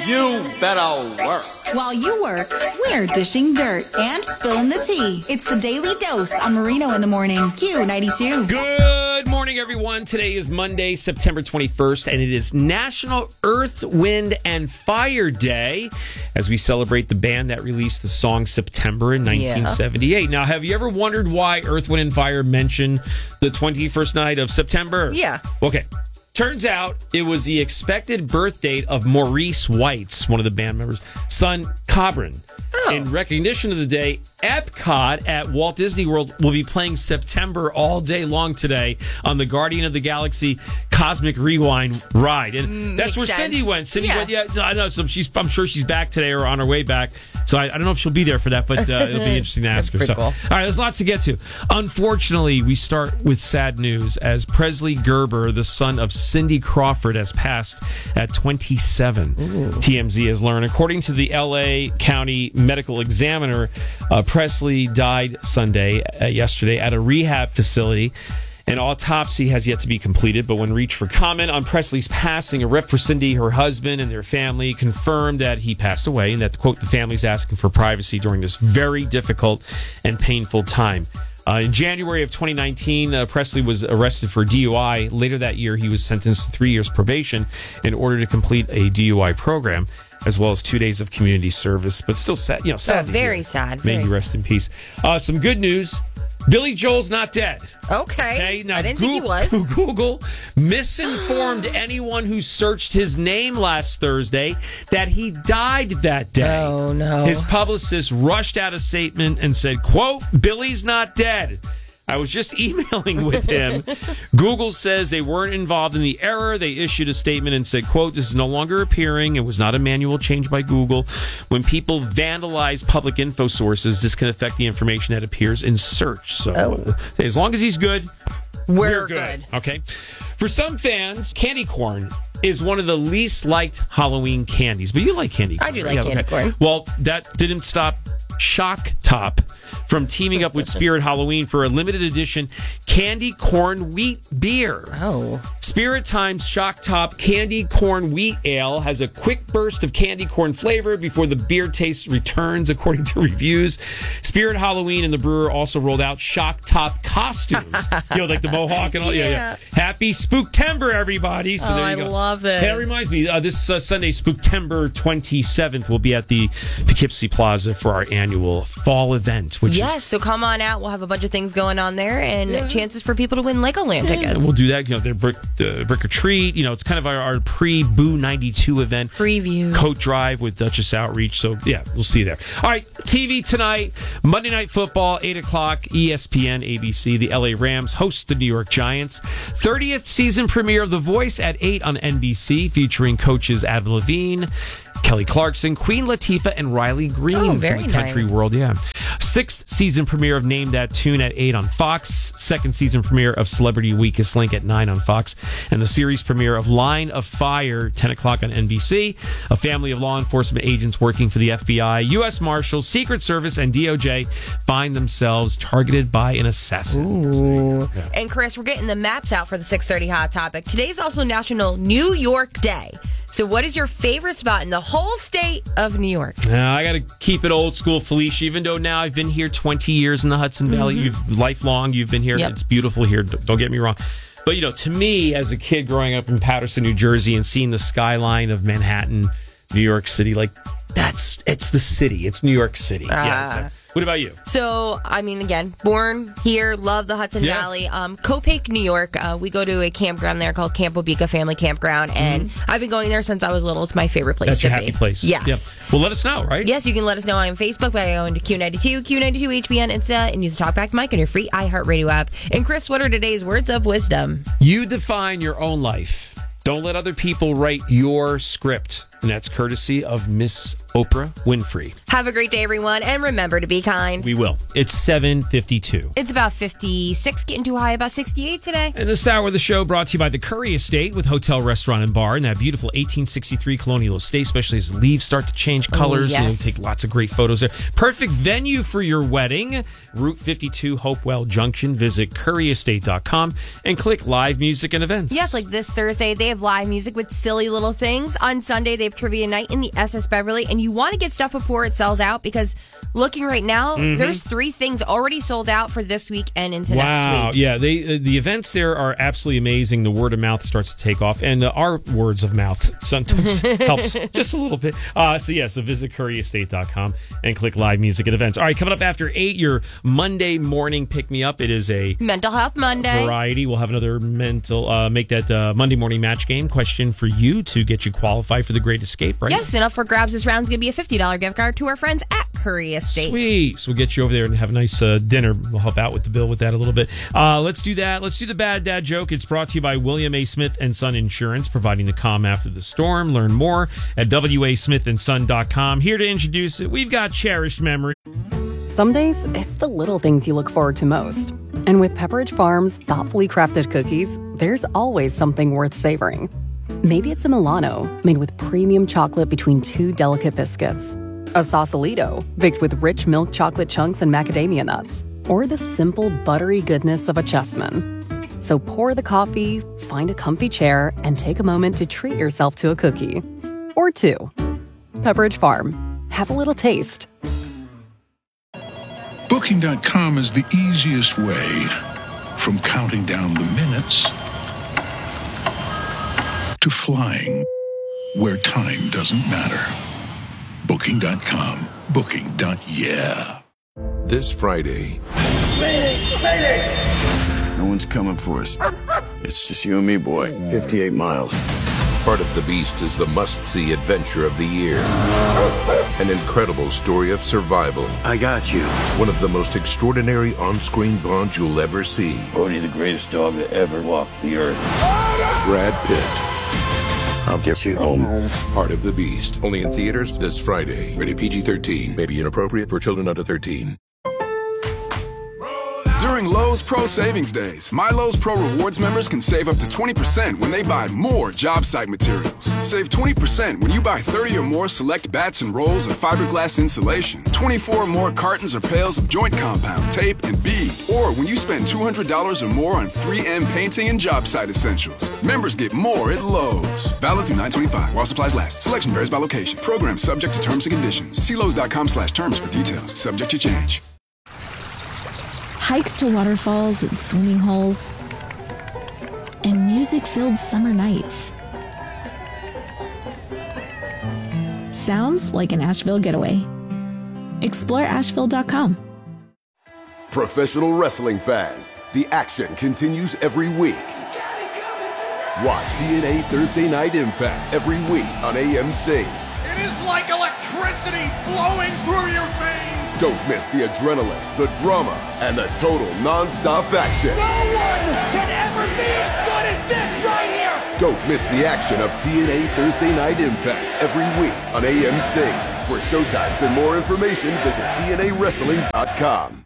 You better work. While you work, we're dishing dirt and spilling the tea. It's the Daily Dose on Marino in the Morning. Q92. Good morning, everyone. Today is Monday, September 21st, and it is National Earth, Wind, and Fire Day as we celebrate the band that released the song September in 1978. Now, have you ever wondered why Earth, Wind, and Fire mention the 21st night of September? Yeah. Okay. Turns out it was the expected birth date of Maurice White's, one of the band members' son, Cobran. Oh. In recognition of the day, Epcot at Walt Disney World will be playing September all day long today on the Guardian of the Galaxy Cosmic Rewind ride. And that's where sense. Cindy went. Cindy went, I know. So I'm sure she's back today or on her way back. So I don't know if she'll be there for that, but it'll be interesting to ask her. Pretty cool. All right, there's lots to get to. Unfortunately, we start with sad news as Presley Gerber, the son of Cindy Crawford, has passed at 27. Ooh. TMZ has learned. According to the L.A. County Medical Examiner, Presley died yesterday at a rehab facility. An autopsy has yet to be completed, but when reached for comment on Presley's passing, a rep for Cindy, her husband, and their family confirmed that he passed away and that, quote, the family's asking for privacy during this very difficult and painful time. In January of 2019, Presley was arrested for DUI. Later that year, he was sentenced to 3 years probation in order to complete a DUI program, as well as 2 days of community service. But still sad, sad. Very sad. May he rest in peace. Some good news. Billy Joel's not dead. Okay. Now, I didn't think he was. Google misinformed anyone who searched his name last Thursday that he died that day. Oh, no. His publicist rushed out a statement and said, quote, Billy's not dead. I was just emailing with him. Google says they weren't involved in the error. They issued a statement and said, quote, this is no longer appearing. It was not a manual change by Google. When people vandalize public info sources, this can affect the information that appears in search. So as long as he's good, we're good. Okay. For some fans, candy corn is one of the least liked Halloween candies. But you like candy corn. I do like candy corn. Well, that didn't stop Shock Top from teaming up with Spirit Halloween for a limited edition candy corn wheat beer. Oh. Spirit Times Shock Top Candy Corn Wheat Ale has a quick burst of candy corn flavor before the beer taste returns, according to reviews. Spirit Halloween and the brewer also rolled out Shock Top costumes. Like the mohawk and all. Yeah. Happy Spooktember, everybody. So there you go. I love it. Hey, that reminds me, this Sunday, Spooktember 27th, we'll be at the Poughkeepsie Plaza for our annual fall event. Yes, so come on out. We'll have a bunch of things going on there and chances for people to win Legoland tickets. We'll do that. They're Brick or Treat. It's kind of our pre-Boo 92 event. Preview. Coat drive with Duchess Outreach. So, we'll see you there. All right, TV tonight, Monday Night Football, 8 o'clock, ESPN, ABC. The LA Rams host the New York Giants. 30th season premiere of The Voice at 8 on NBC, featuring coaches Adam Levine, Kelly Clarkson, Queen Latifah, and Riley Green from the country world. Yeah. 6th season premiere of Name That Tune at 8 on Fox. 2nd season premiere of Celebrity Weakest Link at 9 on Fox. And the series premiere of Line of Fire, 10 o'clock on NBC. A family of law enforcement agents working for the FBI, U.S. Marshals, Secret Service, and DOJ find themselves targeted by an assassin. Ooh. Yeah. And Chris, we're getting the maps out for the 6:30 Hot Topic. Today's also National New York Day. So what is your favorite spot in the whole state of New York? I got to keep it old school, Felicia, even though now I've been here 20 years in the Hudson Valley. You've been here. Yep. It's beautiful here. Don't get me wrong. But, to me, as a kid growing up in Paterson, New Jersey, and seeing the skyline of Manhattan, New York City, it's the city. It's New York City. So. What about you? So, again, born here, love the Hudson Valley. Copake, New York. We go to a campground there called Camp Obika Family Campground, and I've been going there since I was little. It's my favorite place That's to your be. happy place. Yes. Yep. Well, let us know, right? Yes, you can let us know on Facebook by going to Q92, Q92 HBN Insta, and use the Talkback mic on your free iHeartRadio app. And Chris, what are today's words of wisdom? You define your own life. Don't let other people write your script. And that's courtesy of Miss Oprah Winfrey. Have a great day, everyone, and remember to be kind. We will. It's 7:52. It's about 56, getting too high, about 68 today. And this hour of the show brought to you by the Curry Estate with hotel, restaurant, and bar in that beautiful 1863 colonial estate, especially as the leaves start to change colors. Yes. And you'll take lots of great photos there. Perfect venue for your wedding. Route 52, Hopewell Junction. Visit curryestate.com and click live music and events. Yes, like this Thursday, they have live music with Silly Little Things. On Sunday, they have trivia night in the SS Beverly. And you want to get stuff before it sells out because looking right now, there's 3 things already sold out for this week and into next week. Yeah, the events there are absolutely amazing. The word of mouth starts to take off, and our words of mouth sometimes helps just a little bit. So visit curryestate.com and click live music and events. All right, coming up after 8, your Monday morning pick-me-up. It is a Mental Health Monday. Variety. We'll have another make that Monday morning match game question for you to get you qualified for the Great Escape, right? Yes, and up for grabs this round is going to be a $50 gift card to our friends at Curry Estate. Sweet. So we'll get you over there and have a nice dinner. We'll help out with the bill with that a little bit. Let's do that. Let's do the bad dad joke. It's brought to you by William A. Smith & Son Insurance, providing the calm after the storm. Learn more at wasmithandson.com. Here to introduce it, we've got cherished memory. Some days, it's the little things you look forward to most. And with Pepperidge Farm's thoughtfully crafted cookies, there's always something worth savoring. Maybe it's a Milano, made with premium chocolate between 2 delicate biscuits. A Sausalito, baked with rich milk chocolate chunks and macadamia nuts. Or the simple, buttery goodness of a Chessman. So pour the coffee, find a comfy chair, and take a moment to treat yourself to a cookie. Or 2. Pepperidge Farm. Have a little taste. Booking.com is the easiest way from counting down the minutes to flying where time doesn't matter. Booking.com. Booking.yeah. This Friday. No one's coming for us. It's just you and me, boy. 58 miles. Part of the Beast is the must-see adventure of the year. An incredible story of survival. I got you. One of the most extraordinary on-screen bonds you'll ever see. Bodhi, the greatest dog that ever walked the earth. Brad Pitt. I'll get you home. Part of the Beast. Only in theaters this Friday. Rated PG-13. May be inappropriate for children under 13. During Lowe's Pro Savings Days, My Lowe's Pro Rewards members can save up to 20% when they buy more job site materials. Save 20% when you buy 30 or more select bats and rolls of fiberglass insulation, 24 or more cartons or pails of joint compound, tape, and bead, or when you spend $200 or more on 3M painting and job site essentials. Members get more at Lowe's. Valid through 9/25 while supplies last. Selection varies by location. Program subject to terms and conditions. See Lowe's.com/terms for details. Subject to change. Hikes to waterfalls and swimming holes, and music-filled summer nights. Sounds like an Asheville getaway. Explore Asheville.com. Professional wrestling fans, the action continues every week. Watch TNA Thursday Night Impact every week on AMC. It is like electricity flowing through your veins. Don't miss the adrenaline, the drama, and the total non-stop action. No one can ever be as good as this right here. Don't miss the action of TNA Thursday Night Impact every week on AMC. For showtimes and more information, visit TNAWrestling.com.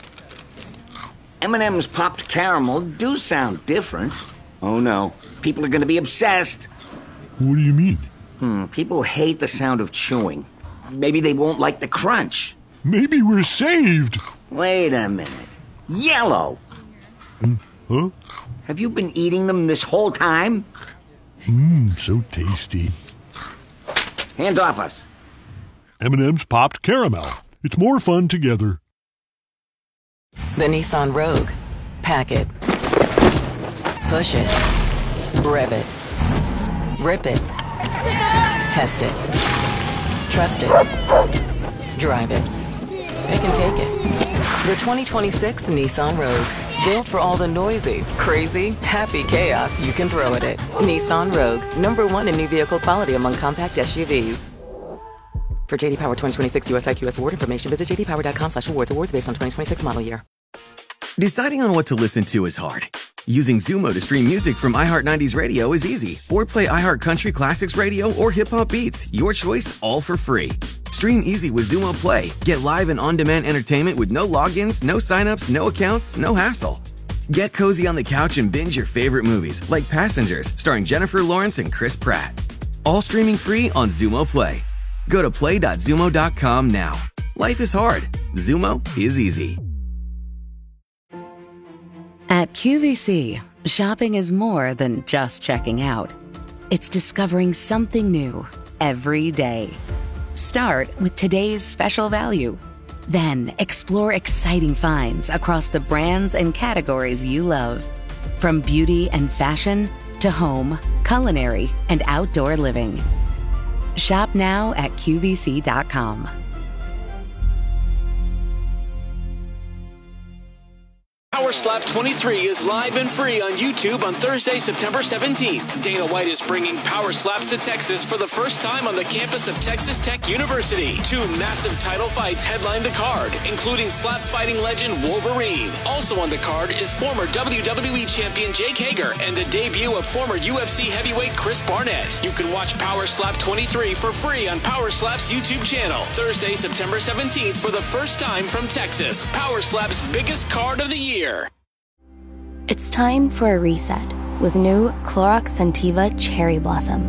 M&M's popped caramel do sound different. Oh no, people are going to be obsessed. What do you mean? People hate the sound of chewing. Maybe they won't like the crunch. Maybe we're saved. Wait a minute. Yellow! Huh? Have you been eating them this whole time? So tasty. Hands off us. M&M's popped caramel. It's more fun together. The Nissan Rogue. Pack it. Push it. Rev it. Rip it. Test it. Trust it. Drive it. It can take it. The 2026 Nissan Rogue. Built for all the noisy, crazy, happy chaos you can throw at it. Nissan Rogue. #1 in new vehicle quality among compact SUVs. For JD Power 2026 US IQS award information, visit jdpower.com/awards. Awards based on 2026 model year. Deciding on what to listen to is hard. Using Zumo to stream music from iHeart 90s Radio is easy. Or play iHeart Country Classics Radio or Hip Hop Beats. Your choice, all for free. Stream easy with Zumo Play. Get live and on-demand entertainment with no logins, no signups, no accounts, no hassle. Get cozy on the couch and binge your favorite movies like Passengers, starring Jennifer Lawrence and Chris Pratt. All streaming free on Zumo Play. Go to play.zumo.com now. Life is hard. Zumo is easy. At QVC, shopping is more than just checking out. It's discovering something new every day. Start with today's special value. Then explore exciting finds across the brands and categories you love. From beauty and fashion to home, culinary, and outdoor living. Shop now at QVC.com. Power Slap 23 is live and free on YouTube on Thursday, September 17th. Dana White is bringing Power Slaps to Texas for the first time on the campus of Texas Tech University. 2 massive title fights headline the card, including slap fighting legend Wolverine. Also on the card is former WWE champion Jake Hager and the debut of former UFC heavyweight Chris Barnett. You can watch Power Slap 23 for free on Power Slap's YouTube channel. Thursday, September 17th for the first time from Texas. Power Slap's biggest card of the year. It's time for a reset with new Clorox Scentiva Cherry Blossom.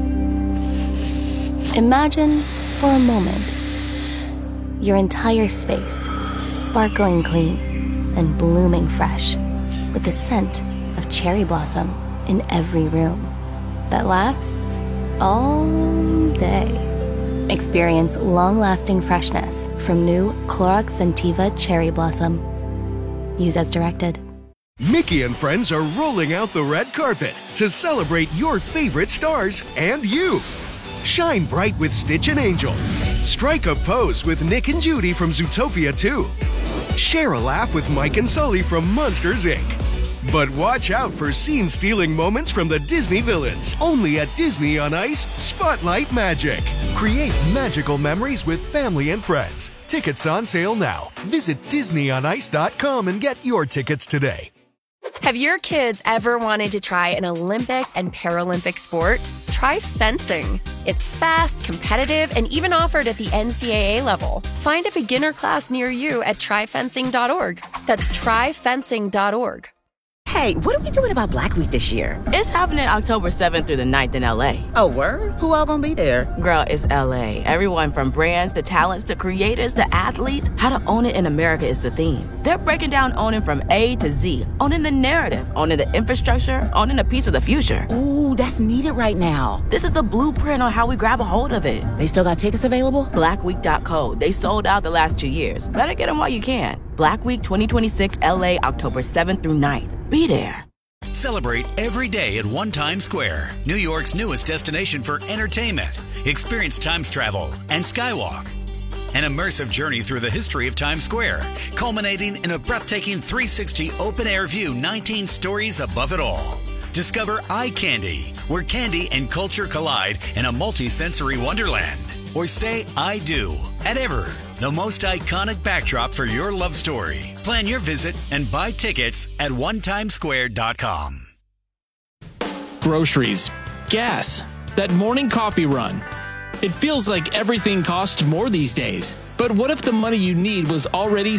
Imagine, for a moment, your entire space sparkling clean and blooming fresh with the scent of cherry blossom in every room that lasts all day. Experience long-lasting freshness from new Clorox Scentiva Cherry Blossom. Use as directed. Mickey and friends are rolling out the red carpet to celebrate your favorite stars and you. Shine bright with Stitch and Angel. Strike a pose with Nick and Judy from Zootopia 2. Share a laugh with Mike and Sully from Monsters, Inc. But watch out for scene-stealing moments from the Disney villains. Only at Disney on Ice Spotlight Magic. Create magical memories with family and friends. Tickets on sale now. Visit DisneyOnIce.com and get your tickets today. Have your kids ever wanted to try an Olympic and Paralympic sport? Try fencing. It's fast, competitive, and even offered at the NCAA level. Find a beginner class near you at tryfencing.org. That's tryfencing.org. Hey, what are we doing about Black Week this year? It's happening October 7th through the 9th in LA. Oh, word? Who all gonna be there? Girl, it's LA. Everyone from brands to talents to creators to athletes. How to own it in America is the theme. They're breaking down owning from A to Z. Owning the narrative, owning the infrastructure, owning a piece of the future. Ooh, that's needed right now. This is the blueprint on how we grab a hold of it. They still got tickets available? Blackweek.co. They sold out the last 2 years. Better get them while you can. Black Week 2026 LA, October 7th through 9th. Be there. Celebrate every day at One Times Square, New York's newest destination for entertainment. Experience Times Travel and Skywalk. An immersive journey through the history of Times Square, culminating in a breathtaking 360 open-air view 19 stories above it all. Discover Eye Candy, where candy and culture collide in a multi-sensory wonderland. Or say I do at Ever, the most iconic backdrop for your love story. Plan your visit and buy tickets at onetimesquare.com. Groceries, gas, that morning coffee run. It feels like everything costs more these days. But what if the money you need was already